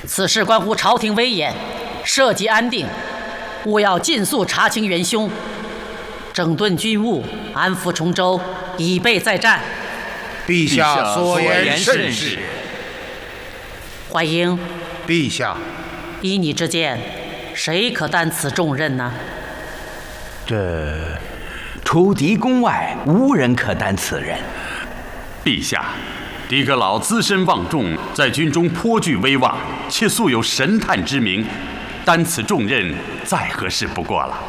此事关乎朝廷威严，社稷安定，务要尽速查清元凶，整顿军务，安抚崇州，以备再战。 陛下所言甚是。 淮英， 陛下， 依你之见，谁可担此重任呢？ 除狄公外，无人可担此任。 陛下，狄阁老资深望重，在军中颇具威望，且素有神探之名，担此重任再合适不过了。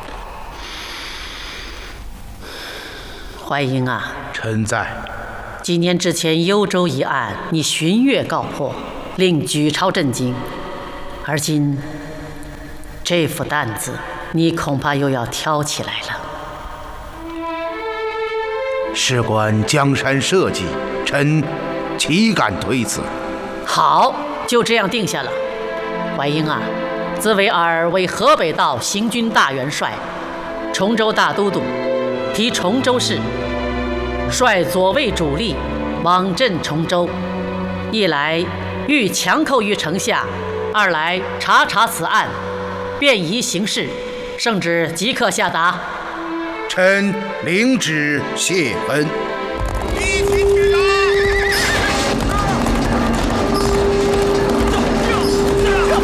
淮英啊， 臣在。 几年之前幽州一案，你巡阅告破，令举朝震惊。而今这副担子，你恐怕又要挑起来了。 事关江山社稷，臣岂敢推辞？ 好，就这样定下了。淮英啊，兹维尔为河北道行军大元帅，崇州大都督，提崇州事，率左卫主力往镇崇州，一来欲强寇于城下，二来查此案，便宜行事，圣旨即刻下达。 臣领旨谢恩。